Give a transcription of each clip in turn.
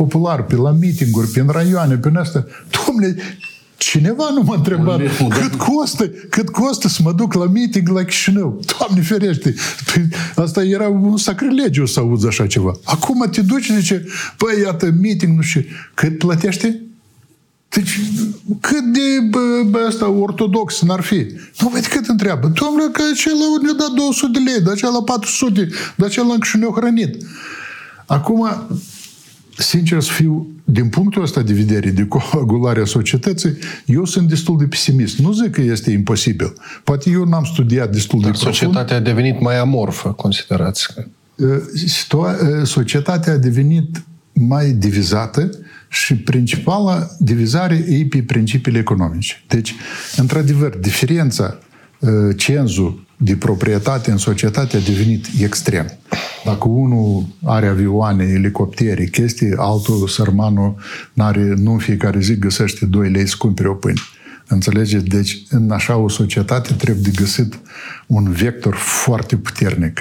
popular, pe la meeting-uri, prin raioane, prin asta. Dom'le, cineva nu m-a întrebat cât costă să mă duc la meeting la Chișinău. Doamne ferește! Asta era un sacrilegiu să auzi așa ceva. Acum te duci și zice, păi, iată, meeting, nu știu, cât plătește? Deci, cât de ăsta ortodox n-ar fi? Nu, vezi cât întreabă. Dom'le, că acela ne-a dat 200 de lei, de acela 400, de acela încă și ne-a hrănit. Acum, sincer să fiu, din punctul ăsta de vedere, de coagularea societății, eu sunt destul de pesimist. Nu zic că este imposibil. Poate eu n-am studiat destul de profund. Societatea a devenit mai amorfă, considerați? Societatea a devenit mai divizată și principala divizare e pe principiile economice. Deci, într-adevăr, diferența, cenzul de proprietate în societate a devenit extrem. Dacă unul are avioane, elicoptere, chestii, altul, sărmanul, nu în fiecare zi găsește 2 lei să cumpere o pâine. Înțelegeți? Deci, în așa o societate trebuie de găsit un vector foarte puternic.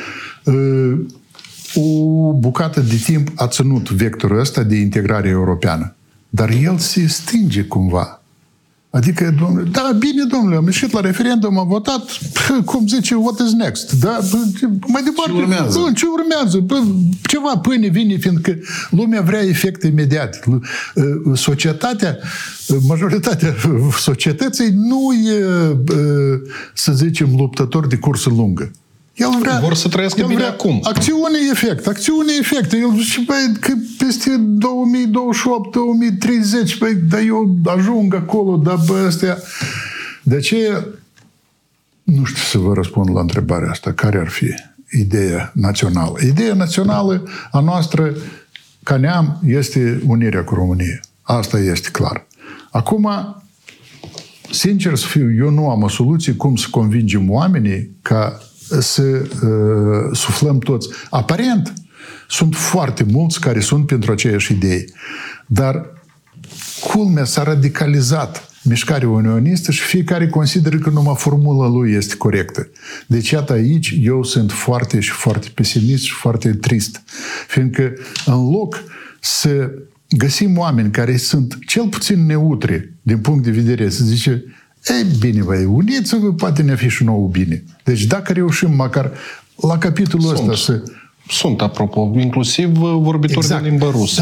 O bucată de timp a ținut vectorul ăsta de integrare europeană. Dar el se stinge cumva. Adică, domnule, da, bine, domnule, am ieșit la referendum, am votat, cum zice, what is next? Da, mai departe, ce urmează? Ce urmează? Ceva pâine vine, fiindcă lumea vrea efecte imediate. Societatea, majoritatea societății nu e, să zicem, luptător de cursă lungă. El vrea, vor să trăiască bine acum. Acțiune-efect. El zice, băi, că peste 2028-2030, băi, dar eu ajung acolo, dar bă, astea... De aceea, nu știu să vă răspund la întrebarea asta. Care ar fi ideea națională? Ideea națională a noastră, ca neam, este unirea cu România. Asta este clar. Acum, sincer să fiu, eu nu am o soluție cum să convingem oamenii ca să suflăm toți. Aparent, sunt foarte mulți care sunt pentru aceeași idee. Dar culmea s-a radicalizat mișcarea unionistă și fiecare consideră că numai formula lui este corectă. Deci, iată aici, eu sunt foarte și foarte pesimist și foarte trist. Fiindcă în loc să găsim oameni care sunt cel puțin neutri din punct de vedere, să zice, ei, bine, băi, uniți-vă, poate ne-a fi și nouă bine. Deci dacă reușim măcar la capitolul ăsta să... Sunt, apropo, inclusiv vorbitori de limbă rusă.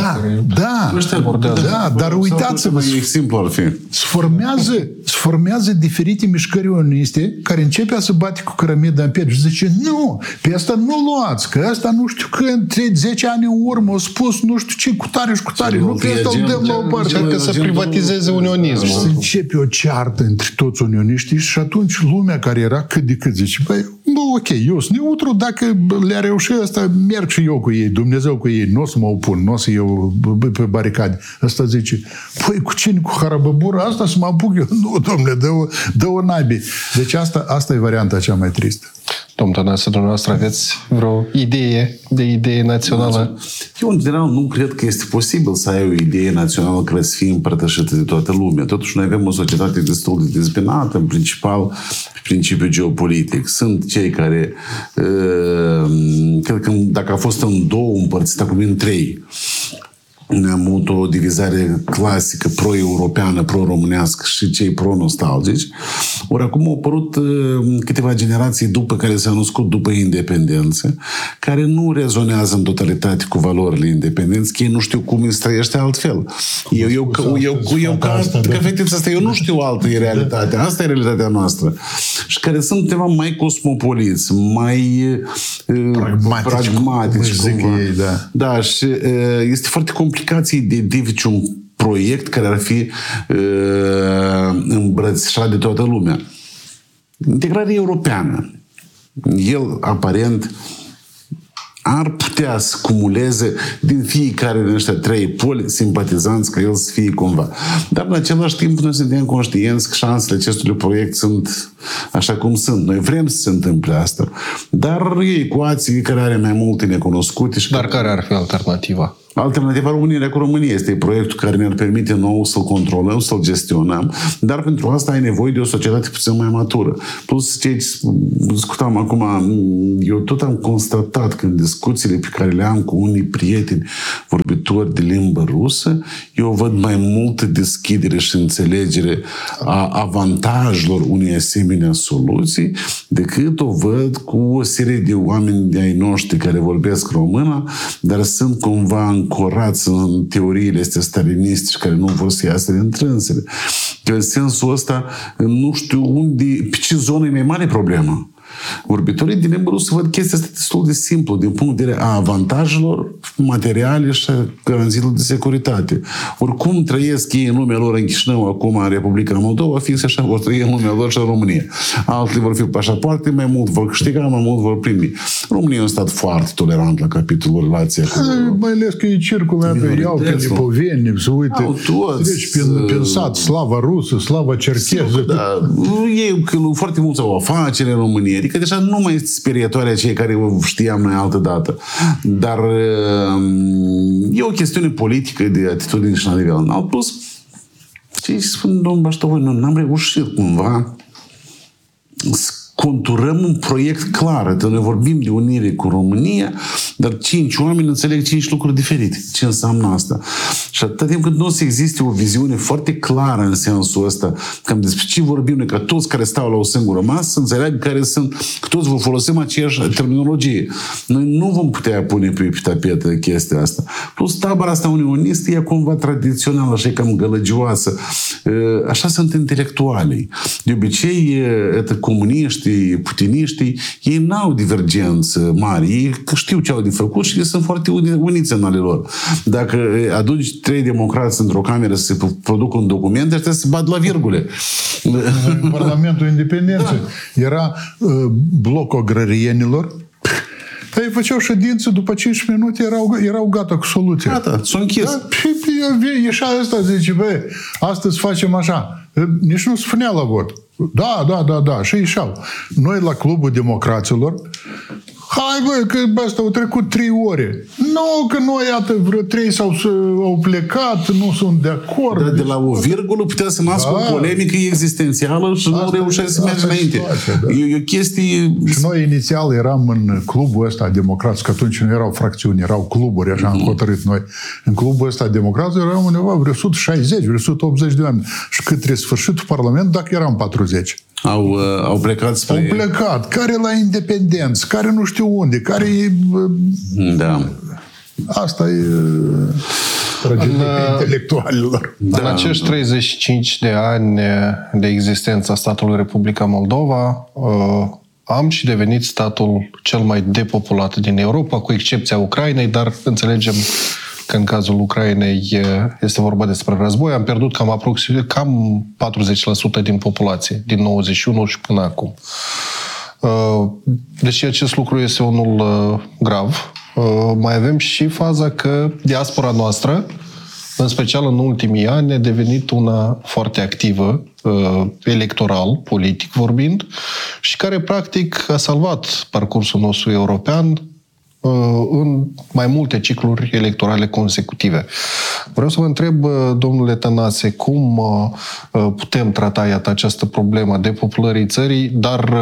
Dar uitați-vă, se formează diferite mișcări unioniste care începea să bate cu cărămida în piept și zice, nu, pe asta nu luați, că asta nu știu când, 10 ani în urmă au spus nu știu ce, cu tare și cu tare, nu pe asta îl dăm la o parte. Că să privatizeze unionismul. Și să începe o ceartă între toți unioniștii și atunci lumea care era cât de cât zice, băi, nu, ok, eu sunt neutru, dacă le-a reușit asta, merg și eu cu ei, Dumnezeu cu ei, nu o să mă opun, nu o să iau pe baricade. Asta zice, păi cu cine, cu harabăbura asta să mă apuc eu? Nu, domnule, dă-o naibii. Deci asta e varianta cea mai tristă. Domnul Tănase, dumneavoastră aveți vreo idee națională? Eu, în general, nu cred că este posibil să ai o idee națională care să fie împărtășită de toată lumea. Totuși, noi avem o societate destul de dezbinată, în principal, pe principiu geopolitic. Sunt cei care, cred că dacă a fost în două împărțit, acum în 3, am avut o divizare clasică pro-europeană, pro-românească și cei pro-nostalgici. Ori acum au apărut câteva generații după care s-au născut după independență, care nu rezonează în totalitate cu valorile independenței, că ei nu știu cum îți trăiește altfel. Eu ca fetița asta, eu nu știu altă e realitatea. Asta e realitatea noastră. Și care sunt undeva mai cosmopoliți, mai pragmatici cumva. Ei, da. Da, și este foarte complicat să identifici un proiect care ar fi îmbrățișat de toată lumea. Integrarea europeană. El, aparent, ar putea să cumuleze din fiecare din ăștia 3 poli simpatizanți ca el să fie cumva. Dar, în același timp, noi suntem conștienți că șansele acestui proiect sunt așa cum sunt. Noi vrem să se întâmple asta. Dar e ecuații care are mai multe necunoscute. Dar care ar fi alternativa? Alternativa României cu România este proiectul care ne-ar permite nou să-l controlăm, să-l gestionăm, dar pentru asta ai nevoie de o societate puțin mai matură. Plus, ce discutam acum, eu tot am constatat că în discuțiile pe care le am cu unii prieteni vorbitori de limbă rusă, eu văd mai multă deschidere și înțelegere a avantajelor unei asemenea soluții decât o văd cu o serie de oameni de ai noștri care vorbesc română, dar sunt cumva ancorați în teoriile astea staliniste care nu vor să iasă din trânsele. În sensul ăsta, nu știu unde, pe ce zonă e mai mare problemă. Vorbitorii din limbă rusă văd chestia asta destul de simplu, din punct de vedere a avantajelor materiale și a garanțiilor de securitate. Oricum trăiesc ei în lumea lor în Chișinău, acum în Republica Moldova, fix așa vor trăi în lumea lor și în România. Altele vor fi pașapoarte, mai mult vor câștiga, mai mult vor primi. România e un stat foarte tolerant la capitolul relația cu... Mai ales că ei circulă pe iau, pe lipoveni, se uită, deci prin sat, slava rusă, slava cercheză. Da, ei foarte mulți au afaceri în România. Adică deja nu mai este sperietoare cei care știam noi altă dată. Dar e o chestiune politică de atitudine și la nivel înalt. Plus, ce spun domnul Baștovoi, noi n-am reușit cumva să conturăm un proiect clar. Adică noi vorbim de unire cu România, dar 5 oameni înțeleg 5 lucruri diferite. Ce înseamnă asta? Și atâta timp cât nu o să existe o viziune foarte clară în sensul ăsta, cam despre ce vorbim noi, că toți care stau la o singură masă să înțeleagă care sunt, că toți vom folosim aceeași terminologie. Noi nu vom putea pune pe tapetă chestia asta. Plus tabăra asta unionistă e cumva tradițională, așa e cam gălăgioasă. Așa sunt intelectualii. De obicei, comuniștii, putiniștii, ei n-au divergență mari. Ei știu ce au de făcut și sunt foarte uniți în ale lor. Dacă aduci 3 democrați într-o cameră să se producă un document, ăștia se bat la virgule. În Parlamentul Independenței era blocul agrarienilor. Ei făceau ședință, după 5 minute erau gata cu soluția. Gata, s-o închis. Da, și ieșea ăsta, zice, băi, astăzi facem așa. Nici nu spunea la vot. Da, și ieșeau. Noi la Clubul Democraților, hai băi, că ăsta au trecut 3 ore. Nu, că noi, iată, vreo 3 au plecat, nu sunt de acord. Dar de la o virgulă putea să nască o polemică existențială și nu reușeai să mergi înainte. E o chestie... Și noi inițial eram în clubul ăsta democrați, că atunci nu erau fracțiuni, erau cluburi, așa am hotărât noi. În clubul ăsta democrați erau undeva vreo 160, vreo 180 de oameni. Și către sfârșitul Parlament, dacă eram 40. Au plecat spre... Au plecat. Care la independență, care nu știu unde, care e... Da. Asta e tragedia intelectualilor. În acești 35 de ani de existență a statului Republica Moldova, am și devenit statul cel mai depopulat din Europa, cu excepția Ucrainei, dar înțelegem că în cazul Ucrainei este vorba despre război. Am pierdut cam 40% din populație, din 91 și până acum. Deși acest lucru este unul grav, mai avem și faza că diaspora noastră, în special în ultimii ani, a devenit una foarte activă, electoral, politic vorbind, și care practic a salvat parcursul nostru european în mai multe cicluri electorale consecutive. Vreau să vă întreb, domnule Tănase, cum putem trata, iată, această problemă a depopulării țării, dar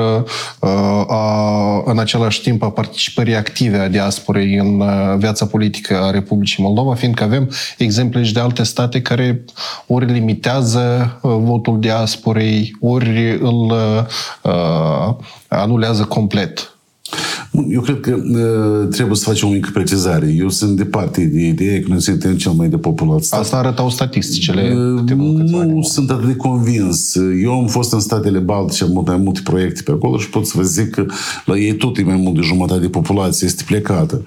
în același timp a participării active a diasporei în viața politică a Republicii Moldova, fiindcă avem exemple și de alte state care ori limitează votul diasporei, ori îl anulează complet. Eu cred că trebuie să facem o mică precizare. Eu sunt departe de idee că noi suntem cel mai depopulat stat. Asta arătau statisticile. Nu sunt atât de convins. Eu am fost în statele Baltice, am mai multe proiecte pe acolo și pot să vă zic că la ei tot e mai mult de jumătate de populație este plecată.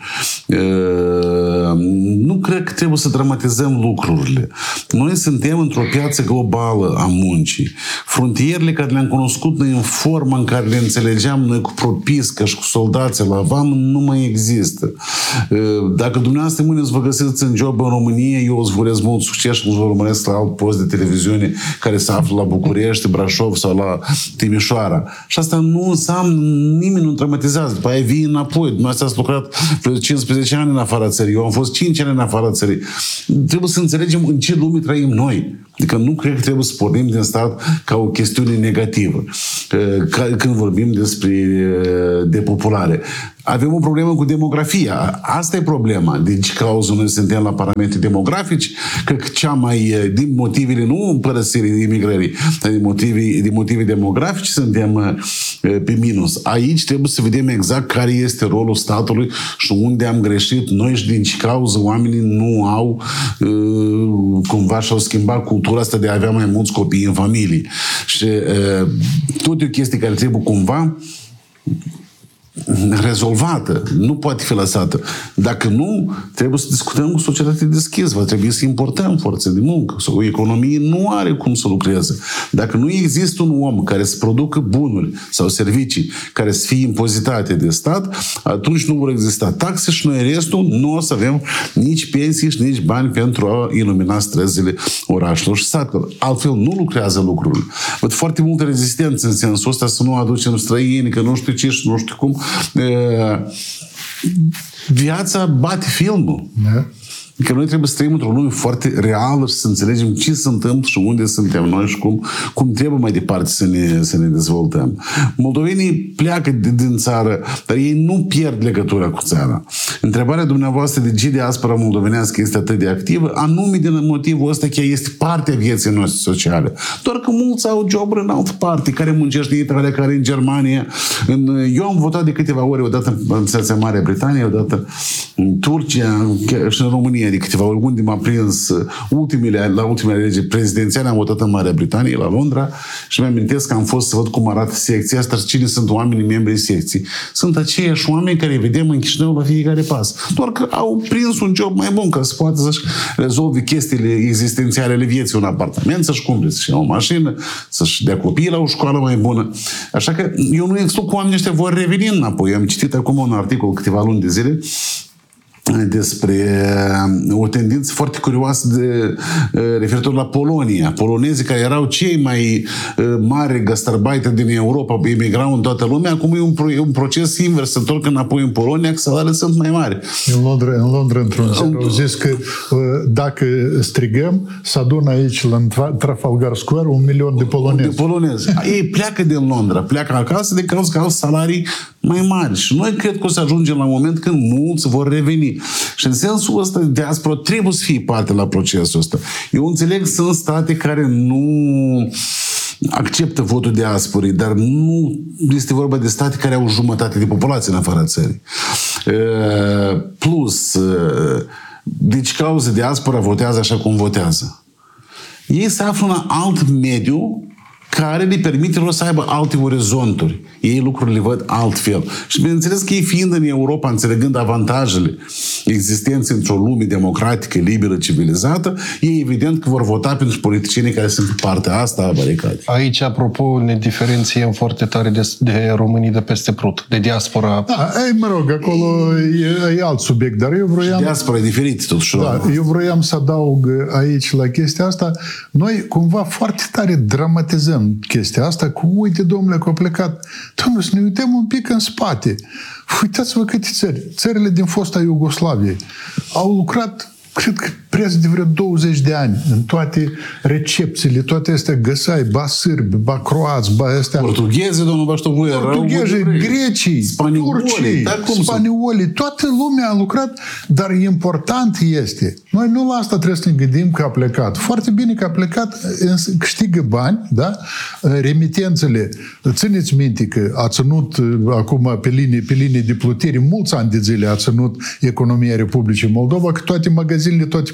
Nu cred că trebuie să dramatizăm lucrurile. Noi suntem într-o piață globală a muncii. Frontierele care le-am cunoscut noi în forma în care le înțelegeam noi cu propiscă și cu soldați situația la VAM nu mai există. Dacă dumneavoastră mâine îți vă găsiți în job în România, eu îți urez mult succes și îți vă urmăresc la alt post de televiziune care se află la București, Brașov sau la Timișoara. Și asta nu înseamnă, nimeni nu traumatizează. După aia vii înapoi. Dumneavoastră ați lucrat 15 ani în afara țării. Eu am fost 5 ani în afara țării. Trebuie să înțelegem în ce lume trăim noi. Adică nu cred că trebuie să pornim din stat ca o chestiune negativă. Când vorbim despre depopulare. Avem o problemă cu demografia. Asta e problema. Deci, cauză noi suntem la parametri demografici, că cea mai, din motivele, nu părăsirii imigrării, dar din motive demografice suntem pe minus. Aici trebuie să vedem exact care este rolul statului și unde am greșit noi și din ce cauză oamenii nu au cumva și-au schimbat cultura asta de a avea mai mulți copii în familie. Și tot e o chestie care trebuie cumva rezolvată, nu poate fi lăsată. Dacă nu, trebuie să discutăm cu societatea deschisă, va trebui să importăm forțe de muncă. O economie nu are cum să lucreze. Dacă nu există un om care să producă bunuri sau servicii care să fie impozitate de stat, atunci nu vor exista taxe și noi restul nu o să avem nici pensii și nici bani pentru a ilumina străzile orașelor și satelor. Altfel nu lucrează lucrurile. Văd foarte multă rezistență în sensul ăsta să nu aducem străini, că nu știu ce și nu știu cum. Viața bate filmul. Da. Că noi trebuie să trăim într-o lume foarte reală și să înțelegem ce se întâmplă și unde suntem noi și cum trebuie mai departe să ne dezvoltăm. Moldovenii pleacă din țară, dar ei nu pierd legătura cu țara. Întrebarea dumneavoastră de ce diaspora moldovenească este atât de activă, anume din motivul ăsta că este partea vieții noastre sociale. Doar că mulți au joburi în altă parte, care muncește în Italia, care în Germania. Eu am votat de câteva ori, odată în țara Marea Britanie, odată în Turcia și în România de câteva ori, unde m-a prins la ultimele alegeri prezidențiale, am votat în Marea Britanie, la Londra, și mi-amintesc că am fost să văd cum arată secția asta și cine sunt oamenii membrii secției. Sunt aceiași oameni care îi vedem în Chișinău la fiecare pas. Doar că au prins un job mai bun ca să poată să-și rezolve chestiile existențiale ale vieții, un apartament, să-și cumpere, să-și ia o mașină, să-și dea copiii la o școală mai bună. Așa că eu nu exclud că oamenii ăștia vor reveni înapoi. Eu am citit acum un articol câteva luni de zile despre o tendință foarte curioasă referitor la Polonia. Polonezii care erau cei mai mari gastarbeiteri din Europa, emigrau în toată lumea, acum e un proces invers, se întorc înapoi în Polonia, că salariile sunt mai mari. În Londra într-un zi, au zis că dacă strigăm, se adună aici la Trafalgar Square 1 milion de polonezi. Ei pleacă din Londra, pleacă acasă de cauza că au salarii mai mari. Și noi cred că o să ajungem la un moment când mulți vor reveni. Și în sensul ăsta, diaspora trebuie să fie parte la procesul ăsta. Eu înțeleg, sunt state care nu acceptă votul diasporii, dar nu este vorba de state care au jumătate de populație în afara țării. Plus, deci cauza diaspora votează așa cum votează. Ei se află în alt mediu care le permite lor să aibă alte orizonturi. Ei lucrurile văd altfel. Și bineînțeles că ei fiind în Europa, înțelegând avantajele existenței într-o lume democratică, liberă, civilizată, ei evident că vor vota pentru politicienii care sunt pe partea asta a baricadei. Aici, apropo, ne diferențiem foarte tare de românii de peste Prut, de diaspora. Da, mă rog, acolo e alt subiect, dar eu vroiam... Diaspora e diferit, totuși. Da, eu vroiam să adaug aici la chestia asta. Noi cumva foarte tare dramatizăm chestia asta cu, uite, domnule, că a plecat. Domnule, să ne uităm un pic în spate. Uitați-vă câte țări. Țările din fosta Iugoslavie au lucrat, cred că preț de vreo 20 de ani în toate recepțiile, toate astea găsai, ba sârbi, ba croați, ba astea. Portughezi, domnul Baștovoie, portughezi, grecii, turcii, spaniolii, toată lumea a lucrat, dar important este, noi nu la asta trebuie să ne gândim că a plecat. Foarte bine că a plecat, câștigă bani, da? Remitențele, țineți minte că a ținut acum pe linie de plutire, mulți ani de zile a ținut economia Republicii Moldova, că toate magazinele, toate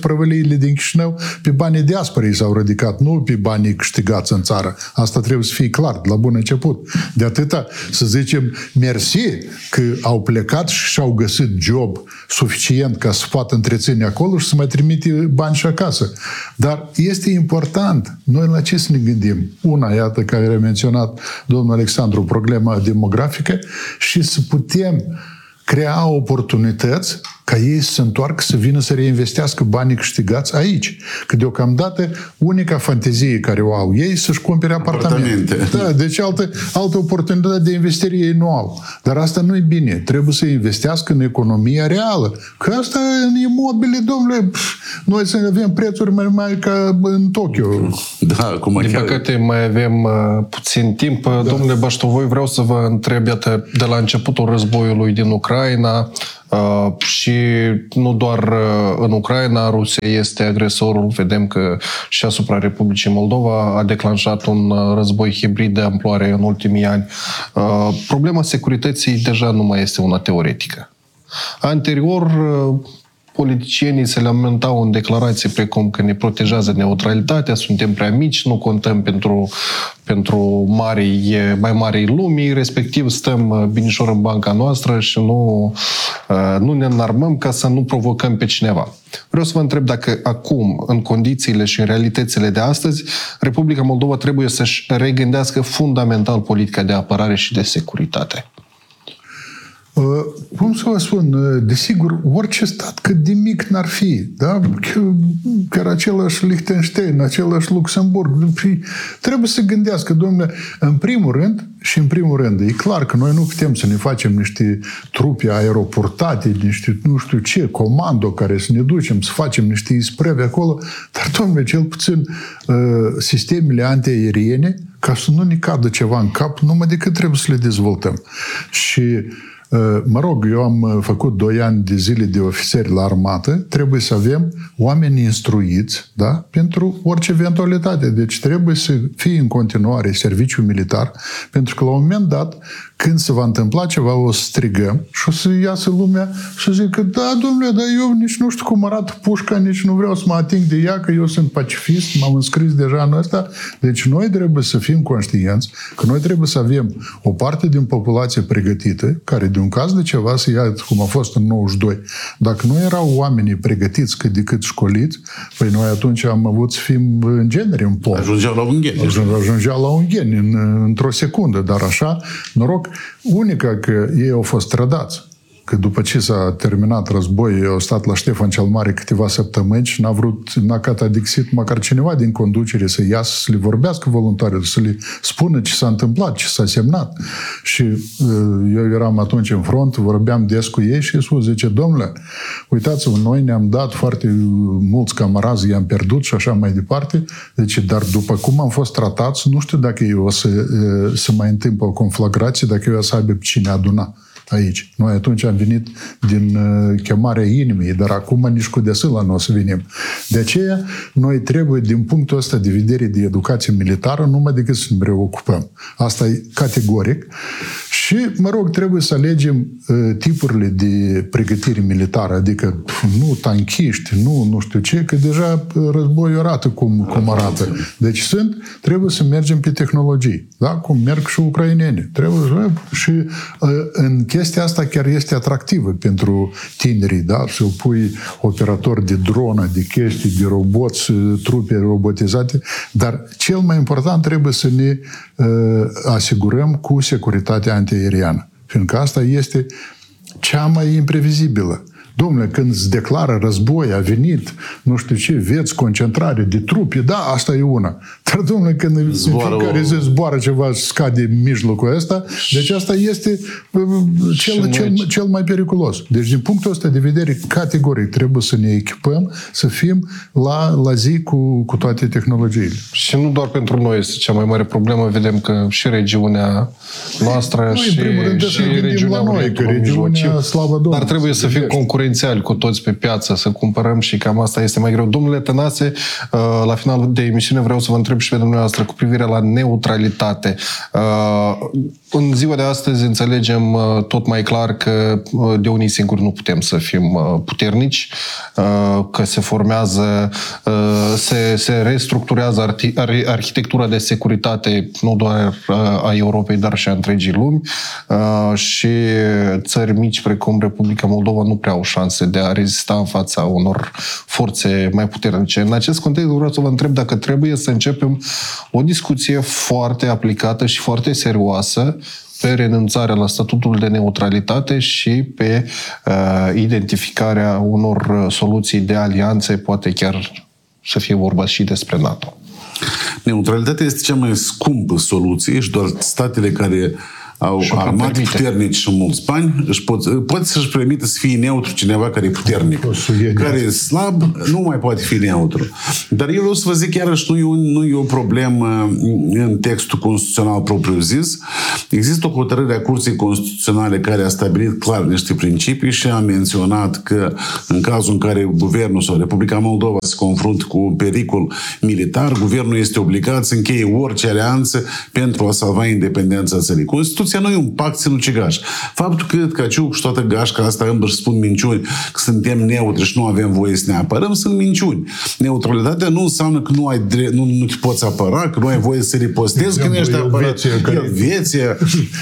prăvăliile din Chișinău pe banii diasporei s-au ridicat, nu pe banii câștigați în țară. Asta trebuie să fie clar, de la bun început. De atâta să zicem mersi că au plecat și au găsit job suficient ca să poată întreține acolo și să mai trimite bani și acasă. Dar este important, noi la ce să ne gândim? Una, iată, care a menționat domnul Alexandru, problema demografică și să putem crea oportunități ca ei să se întoarcă, să vină să reinvestească banii câștigați aici. Că deocamdată unica fantezie care o au ei să-și cumpere apartamente. Da, deci altă oportunitate de investire ei nu au. Dar asta nu e bine. Trebuie să investească în economia reală. Că asta în imobile, domnule, noi să avem prețuri mai mari ca în Tokyo. Da, din păcate mai avem puțin timp. Da. Domnule Baștovoi, vreau să vă întreb, iată, de la începutul războiului din Ucraina, și nu doar în Ucraina, Rusia este agresorul, vedem că și asupra Republicii Moldova a declanșat un război hibrid de amploare în ultimii ani. Problema securității deja nu mai este una teoretică. Anterior, politicienii se lamentau în declarații precum că ne protejează neutralitatea, suntem prea mici, nu contăm pentru mai mari lumii, respectiv stăm binișor în banca noastră și nu ne înarmăm ca să nu provocăm pe cineva. Vreau să vă întreb dacă acum, în condițiile și în realitățile de astăzi, Republica Moldova trebuie să-și regândească fundamental politica de apărare și de securitate. Cum să vă spun, desigur, orice stat cât de mic n-ar fi, da? Chiar același Liechtenstein, același Luxemburg, trebuie să gândească, domnule, în primul rând, e clar că noi nu putem să ne facem niște trupe aeroportate, niște nu știu ce, comando care să ne ducem, să facem niște isprăvi acolo, dar, domnule, cel puțin sistemele antiaeriene, ca să nu ne cadă ceva în cap, numai decât trebuie să le dezvoltăm. Și mă rog, eu am făcut 2 ani de zile de ofițeri la armată, trebuie să avem oameni instruiți, da? Pentru orice eventualitate. Deci trebuie să fie în continuare serviciu militar, pentru că la un moment dat, când se va întâmpla ceva, o să strigăm și o să iasă lumea și să zică, da, domnule, dar eu nici nu știu cum arată pușca, nici nu vreau să mă ating de ea, că eu sunt pacifist, m-am înscris deja în ăsta. Deci noi trebuie să fim conștienți că noi trebuie să avem o parte din populație pregătită, care de un caz de ceva să ia, cum a fost în 92. Dacă nu erau oamenii pregătiți cât de cât școliți, păi noi atunci am avut să fim în genere în pom. Ajungeau la un ghen. Ajungeau la un ghen într-o secundă, dar așa, noroc, unica că ei au fost trădați. Că după ce s-a terminat războiul, au stat la Ștefan cel Mare câteva săptămâni și n-a catadixit măcar cineva din conducere să iasă, să le vorbească voluntarii, să le spună ce s-a întâmplat, ce s-a semnat. Și eu eram atunci în front, vorbeam des cu ei și Iisus zice, domnule, uitați-vă, noi ne-am dat foarte mulți camarazi, i-am pierdut și așa mai departe, deci, dar după cum am fost tratați, nu știu dacă eu o să mai întâmplă o conflagrație, dacă eu o să aibă cine aduna aici. Noi atunci am venit din chemarea inimii, dar acum nici cu desâla nu o să venim. De aceea, noi trebuie, din punctul ăsta de vedere de educație militară, numai decât să ne preocupăm. Asta e categoric. Și, mă rog, trebuie să alegem tipurile de pregătire militară, adică nu tanchiști, nu știu ce, că deja războiul arată cum arată. Deci trebuie să mergem pe tehnologii, da? Cum merg și ucrainenii. Trebuie și în chestia asta chiar este atractivă pentru tinerii, da? Să pui operatori de dronă, de chestii, de roboți, trupe robotizate, dar cel mai important trebuie să ne asigurăm cu securitatea antiaeriană. Fiindcă asta este cea mai imprevizibilă. Dom'le, când îți declară război, a venit, nu știu ce, veți, concentrare de trupe, da, asta e una. Dar, dom'le, când în fiecare zi zboară ceva, scade în mijlocul ăsta, deci asta este cel mai periculos. Deci, din punctul ăsta de vedere, categoric, trebuie să ne echipăm, să fim la zi cu toate tehnologiile. Și nu doar pentru noi este cea mai mare problemă, vedem că și regiunea noastră și regiunea la noi, că regiunea, slavă Domnului, dar trebuie să fim concurenți concurențiali cu toți pe piață, să cumpărăm și cam asta este mai greu. Domnule Tănase, la final de emisiune vreau să vă întreb și pe dumneavoastră cu privire la neutralitate. În ziua de astăzi înțelegem tot mai clar că de unii singuri nu putem să fim puternici, că se formează, se restructurează arhitectura de securitate nu doar a Europei, dar și a întregii lumi, și țări mici precum Republica Moldova nu prea au șanse de a rezista în fața unor forțe mai puternice. În acest context vreau să vă întreb dacă trebuie să începem o discuție foarte aplicată și foarte serioasă pe renunțarea la statutul de neutralitate și pe identificarea unor soluții de alianțe, poate chiar să fie vorba și despre NATO. Neutralitatea este cea mai scumpă soluție și doar statele care au armate puternici și mulți bani poate să-și permite să fie neutru cineva care e puternic. Care e slab, nu mai poate fi neutru. Dar eu vreau să vă zic, iarăși, nu e o problemă în textul constituțional propriu-zis. Există o hotărâre a Curții Constituționale care a stabilit clar niște principii și a menționat că în cazul în care guvernul sau Republica Moldova se confruntă cu un pericol militar, guvernul este obligat să încheie orice alianță pentru a salva independența țării. Constituția nu e un pact sinucigaș. Faptul că Tkaciuc și toată gașca asta își spun minciuni, că suntem neutri și nu avem voie să ne apărăm, sunt minciuni. Neutralitatea nu înseamnă că nu te poți apăra, că nu ai voie să ripostezi când ești apărat. Elveția.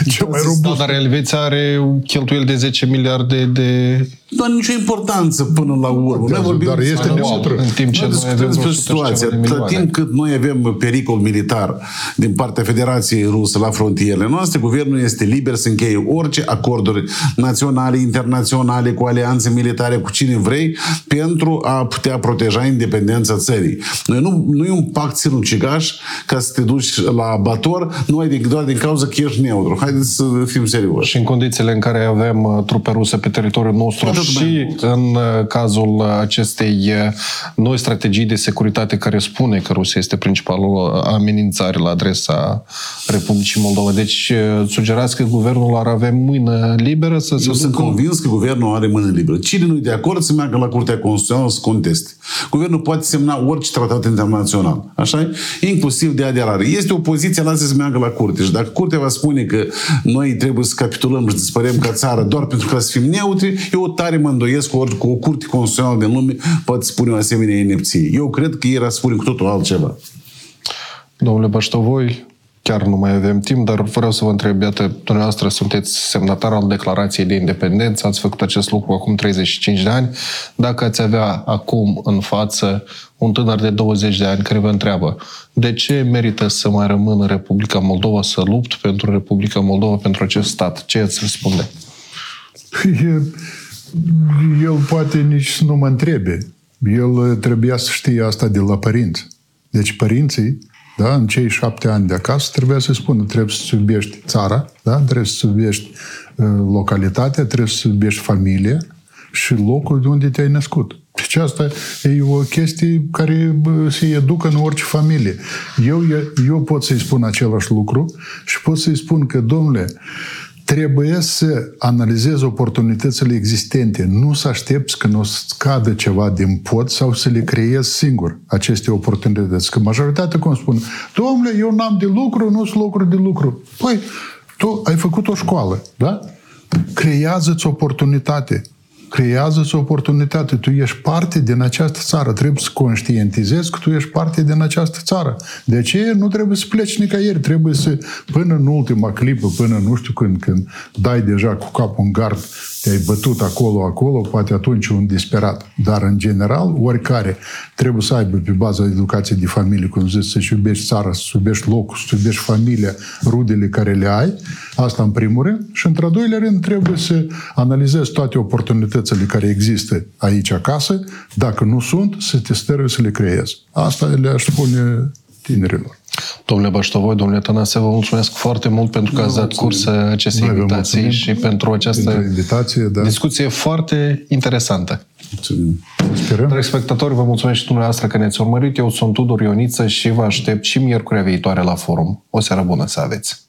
Dar Elveția are cheltuieli de 10 miliarde de... Nu are nicio importanță până la urmă. Noi vorbim dar este neutră. În timp ce noi avem situația. La timp cât noi avem pericol militar din partea Federației Rusă la frontierele noastre, guvernul este liber să încheie orice acorduri naționale, internaționale, cu alianțe militare, cu cine vrei, pentru a putea proteja independența țării. Nu e un pact sinucigaș ca să te duci la abator, doar din cauza că ești neutru. Haideți să fim serioși. Și în condițiile în care avem trupe ruse pe teritoriul nostru și în cazul acestei noi strategii de securitate care spune că Rusia este principalul amenințare la adresa Republicii Moldova. Deci sugerați că guvernul ar avea mână liberă să se ducă? Eu sunt convins că guvernul are mână liberă. Cine nu e de acord să meargă la Curtea Constituțională să conteste. Guvernul poate semna orice tratat internațional. Așa? Inclusiv de aderare. Este o poziție, lasă să meargă la Curte. Și dacă Curtea va spune că noi trebuie să capitulăm și dispărem ca țară doar pentru ca să fim neutri, eu tare mă îndoiesc cu o Curte Constituțională din lume poate spune o asemenea inepție. Eu cred că ei spune cu totul altceva. Domnule Băștovoi, chiar nu mai avem timp, dar vreau să vă întreb, iată, dumneavoastră sunteți semnatar al Declarației de Independență, ați făcut acest lucru acum 35 de ani. Dacă ați avea acum în față un tânăr de 20 de ani care vă întreabă de ce merită să mai rămână Republica Moldova, să lupt pentru Republica Moldova, pentru acest stat, ce ați răspunde? El poate nici nu mă întrebe. El trebuia să știe asta de la părinți. Deci părinții, da, în cei 7 ani de acasă, trebuia să spună, trebuie să iubești țara, da? Trebuie să iubești localitatea, trebuie să iubești familia și locul de unde te-ai născut. Deci asta e o chestie care se educă în orice familie. Eu pot să-i spun același lucru și pot să-i spun că, domnule, trebuie să analizezi oportunitățile existente, nu să aștepți când o să scadă ceva din pod sau să le creezi singur aceste oportunități. Că majoritatea, cum spun, domnule, eu n-am de lucru, nu sunt locuri de lucru. Păi, tu ai făcut o școală, da? Creează-ți oportunitate. Creează-ți oportunitate. Tu ești parte din această țară. Trebuie să conștientizezi că tu ești parte din această țară. De aceea nu trebuie să pleci nicăieri. Trebuie să, până în ultima clipă, până nu știu când dai deja cu capul în gard, te-ai bătut acolo, poate atunci un disperat. Dar, în general, oricare trebuie să aibă pe baza educației de familie, cum zici, să-și iubești țara, să-și iubești locul, să-și iubești familia, rudele care le ai. Asta în primul rând. Și în al doilea rând trebuie să analizezi toate oportunitățile care există aici acasă. Dacă nu sunt, să te stărui să le creezi. Asta le-aș spune tinerilor. Domnule Băștovoi, domnule Tănase, vă mulțumesc foarte mult pentru că ați dat curs acestei invitații și pentru această discuție foarte interesantă. Dragi spectatori, vă mulțumesc și dumneavoastră că ne-ați urmărit. Eu sunt Tudor Ioniță și vă aștept și miercurea viitoare la forum. O seară bună să aveți!